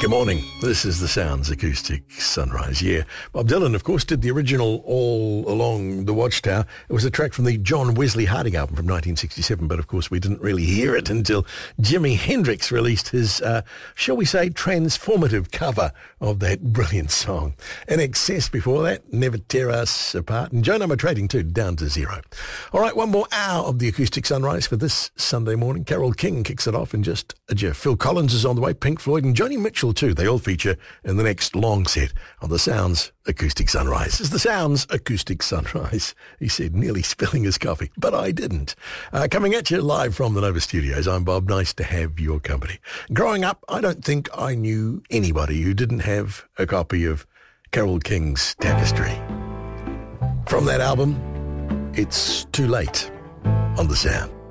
Good morning. This is the Sounds Acoustic Sunrise. Yeah, Bob Dylan, of course, did the original All Along the Watchtower. It was a track from the John Wesley Harding album from 1967, but of course we didn't really hear it until Jimi Hendrix released his, shall we say, transformative cover of that brilliant song. In Excess before that, Never Tear Us Apart, and Joe Number Trading too, Down to Zero. All right, one more hour of the Acoustic Sunrise for this Sunday morning. Carole King kicks it off in just a jiff. Phil Collins is on the way, Pink Floyd, and Joni Mitchell too. They all feature in the next long set of the Sounds Acoustic Sunrise. It's the Sounds Acoustic Sunrise, he said, nearly spilling his coffee, but I didn't. Coming at you live from the Nova Studios, I'm Bob. Nice to have your company. Growing up, I don't think I knew anybody who didn't have a copy of Carole King's Tapestry. From that album, It's Too Late on the Sound.